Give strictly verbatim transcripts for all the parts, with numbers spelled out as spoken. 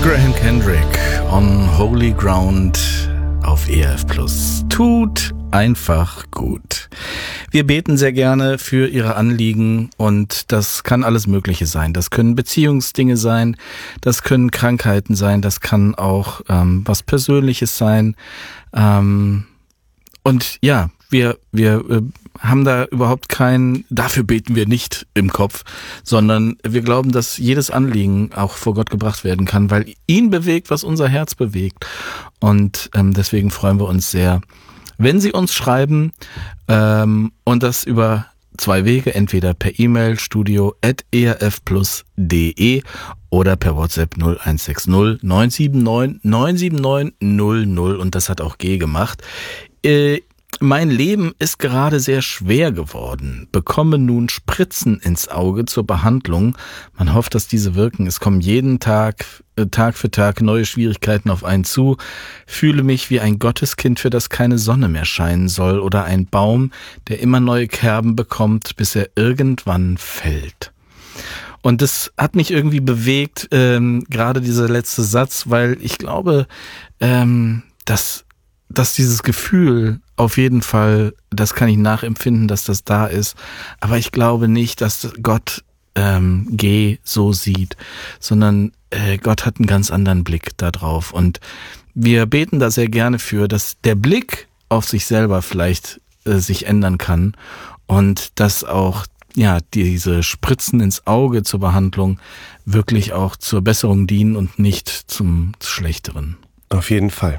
Graham Kendrick on Holy Ground auf E R F Plus. Tut einfach gut. Wir beten sehr gerne für Ihre Anliegen und das kann alles Mögliche sein. Das können Beziehungsdinge sein, das können Krankheiten sein, das kann auch ähm, was Persönliches sein. Ähm, und ja, wir wir äh, haben da überhaupt kein, dafür beten wir nicht im Kopf, sondern wir glauben, dass jedes Anliegen auch vor Gott gebracht werden kann, weil ihn bewegt, was unser Herz bewegt. Und ähm, deswegen freuen wir uns sehr, wenn Sie uns schreiben ähm, und das über zwei Wege, entweder per E-Mail studio at erfplus punkt de oder per WhatsApp null eins sechs null neun sieben neun neun sieben neun null null und das hat auch G gemacht. Äh, Mein Leben ist gerade sehr schwer geworden, bekomme nun Spritzen ins Auge zur Behandlung. Man hofft, dass diese wirken. Es kommen jeden Tag, äh, Tag für Tag neue Schwierigkeiten auf einen zu. Fühle mich wie ein Gotteskind, für das keine Sonne mehr scheinen soll, oder ein Baum, der immer neue Kerben bekommt, bis er irgendwann fällt. Und das hat mich irgendwie bewegt, ähm, gerade dieser letzte Satz, weil ich glaube, ähm, dass dass dieses Gefühl auf jeden Fall, das kann ich nachempfinden, dass das da ist, aber ich glaube nicht, dass Gott ähm, G so sieht, sondern äh, Gott hat einen ganz anderen Blick da drauf und wir beten da sehr gerne für, dass der Blick auf sich selber vielleicht äh, sich ändern kann und dass auch ja diese Spritzen ins Auge zur Behandlung wirklich auch zur Besserung dienen und nicht zum Schlechteren. Auf jeden Fall.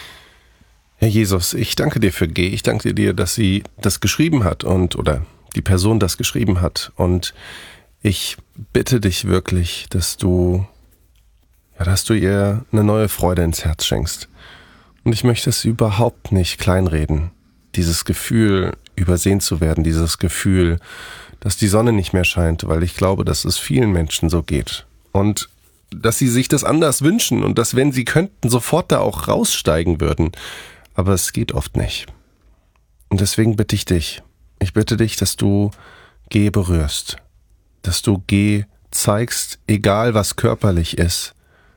Herr Jesus, ich danke dir für G. Ich danke dir, dass sie das geschrieben hat und oder die Person das geschrieben hat. Und ich bitte dich wirklich, dass du, ja, dass du ihr eine neue Freude ins Herz schenkst. Und ich möchte es überhaupt nicht kleinreden. Dieses Gefühl, übersehen zu werden, dieses Gefühl, dass die Sonne nicht mehr scheint, weil ich glaube, dass es vielen Menschen so geht. Und dass sie sich das anders wünschen und dass, wenn sie könnten, sofort da auch raussteigen würden. Aber es geht oft nicht. Und deswegen bitte ich dich, ich bitte dich, dass du G berührst, dass du G zeigst, egal was körperlich ist.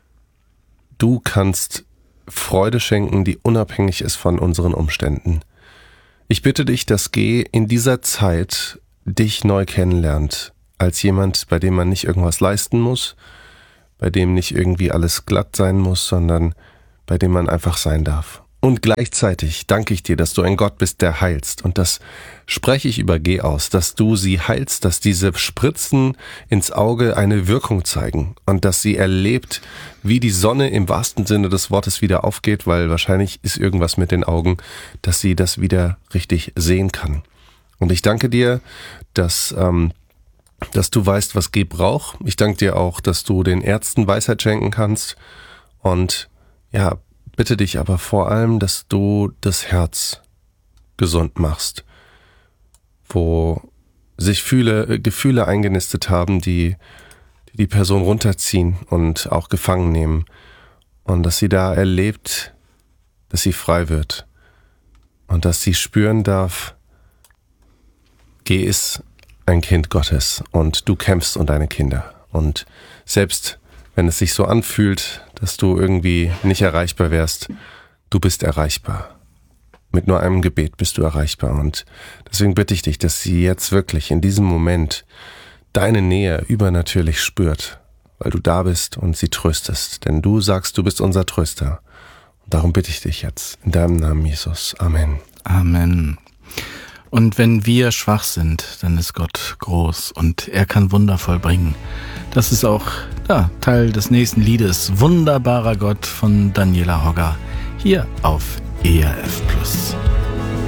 Du kannst Freude schenken, die unabhängig ist von unseren Umständen. Ich bitte dich, dass G in dieser Zeit dich neu kennenlernt, als jemand, bei dem man nicht irgendwas leisten muss, bei dem nicht irgendwie alles glatt sein muss, sondern bei dem man einfach sein darf. Und gleichzeitig danke ich dir, dass du ein Gott bist, der heilst. Und das spreche ich über G aus, dass du sie heilst, dass diese Spritzen ins Auge eine Wirkung zeigen und dass sie erlebt, wie die Sonne im wahrsten Sinne des Wortes wieder aufgeht, weil wahrscheinlich ist irgendwas mit den Augen, dass sie das wieder richtig sehen kann. Und ich danke dir, dass, ähm, dass du weißt, was G braucht. Ich danke dir auch, dass du den Ärzten Weisheit schenken kannst und ja, bitte dich aber vor allem, dass du das Herz gesund machst, wo sich viele Gefühle eingenistet haben, die, die die Person runterziehen und auch gefangen nehmen und dass sie da erlebt, dass sie frei wird und dass sie spüren darf, G ist ein Kind Gottes und du kämpfst um deine Kinder und selbst wenn es sich so anfühlt, dass du irgendwie nicht erreichbar wärst, du bist erreichbar. Mit nur einem Gebet bist du erreichbar. Und deswegen bitte ich dich, dass sie jetzt wirklich in diesem Moment deine Nähe übernatürlich spürt, weil du da bist und sie tröstest. Denn du sagst, du bist unser Tröster. Und darum bitte ich dich jetzt, in deinem Namen, Jesus. Amen. Amen. Und wenn wir schwach sind, dann ist Gott groß und er kann Wunder vollbringen. Das ist auch ja, Teil des nächsten Liedes Wunderbarer Gott von Daniela Hogger hier auf E R F Plus.